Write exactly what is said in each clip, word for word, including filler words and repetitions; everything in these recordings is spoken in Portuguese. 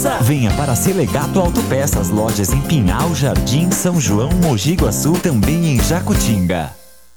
Confiança. Venha para Selegato Autopeças, lojas em Pinhal, Jardim, São João, Mogi Guaçu, também em Jacutinga.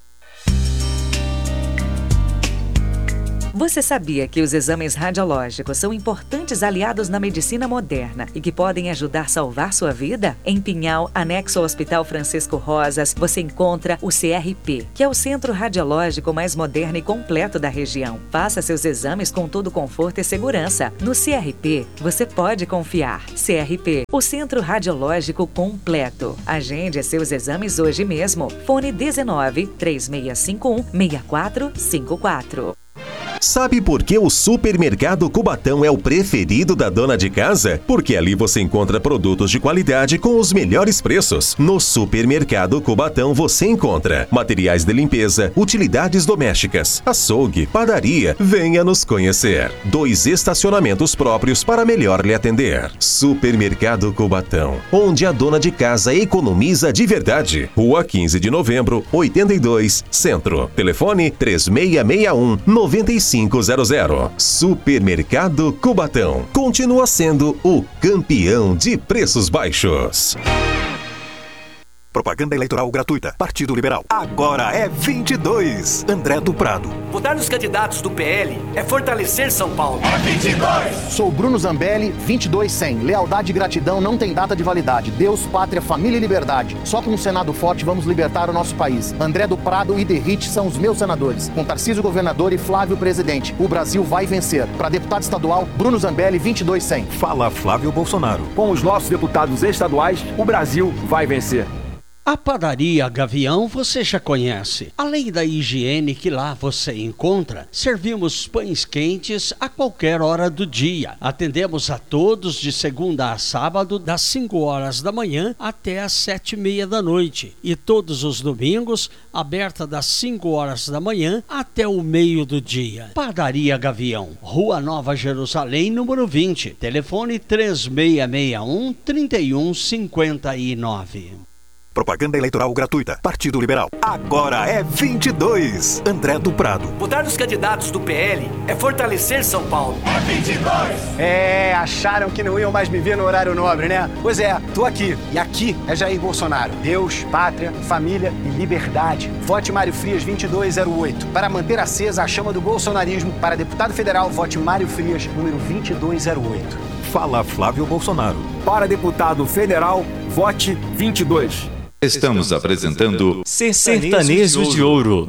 Você sabia que os exames radiológicos são importantes aliados na medicina moderna e que podem ajudar a salvar sua vida? Em Pinhal, anexo ao Hospital Francisco Rosas, você encontra o C R P, que é o centro radiológico mais moderno e completo da região. Faça seus exames com todo conforto e segurança. No C R P, você pode confiar. C R P, o centro radiológico completo. Agende seus exames hoje mesmo. Fone dezenove, três seis cinco um, seis quatro cinco quatro. Sabe por que o Supermercado Cubatão é o preferido da dona de casa? Porque ali você encontra produtos de qualidade com os melhores preços. No Supermercado Cubatão você encontra materiais de limpeza, utilidades domésticas, açougue, padaria. Venha nos conhecer. Dois estacionamentos próprios para melhor lhe atender. Supermercado Cubatão, onde a dona de casa economiza de verdade. Rua quinze de novembro, oitenta e dois, Centro. Telefone três seis seis um, nove cinco zero zero. Supermercado Cubatão continua sendo o campeão de preços baixos. Propaganda eleitoral gratuita. Partido Liberal. Agora é vinte e dois. André do Prado. Votar nos candidatos do P L é fortalecer São Paulo. É vinte e dois. Sou Bruno Zambelli, vinte e dois cem. Lealdade e gratidão não tem data de validade. Deus, pátria, família e liberdade. Só com um Senado forte vamos libertar o nosso país. André do Prado e Derrite são os meus senadores. Com Tarcísio governador e Flávio presidente. O Brasil vai vencer. Para deputado estadual, Bruno Zambelli, vinte e dois cem. Fala Flávio Bolsonaro. Com os nossos deputados estaduais, o Brasil vai vencer. A padaria Gavião você já conhece. Além da higiene que lá você encontra, servimos pães quentes a qualquer hora do dia. Atendemos a todos de segunda a sábado, das cinco horas da manhã até as sete e meia da noite. E todos os domingos, aberta das cinco horas da manhã até o meio do dia. Padaria Gavião, Rua Nova Jerusalém, número vinte. Telefone três seis seis um, três um cinco nove. Propaganda eleitoral gratuita. Partido Liberal. Agora é vinte e dois. André do Prado. Votar nos candidatos do P L é fortalecer São Paulo. É vinte e dois. É, acharam que não iam mais me ver no horário nobre, né? Pois é, tô aqui. E aqui é Jair Bolsonaro. Deus, pátria, família e liberdade. Vote Mário Frias vinte e dois zero oito. Para manter acesa a chama do bolsonarismo, para deputado federal, vote Mário Frias, número vinte e dois zero oito. Fala Flávio Bolsonaro. Para deputado federal, vote vinte e dois. Estamos apresentando Sertanejos de Ouro.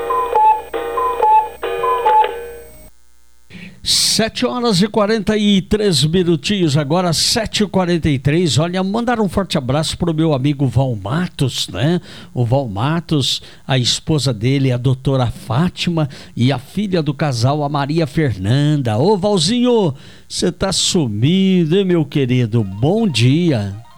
Sete horas e quarenta e três minutinhos, agora sete e quarenta e três. Olha, mandar um forte abraço pro meu amigo Val Matos, né? O Val Matos, a esposa dele, a doutora Fátima, e a filha do casal, a Maria Fernanda. Ô Valzinho, você tá sumido, hein, meu querido? Bom dia.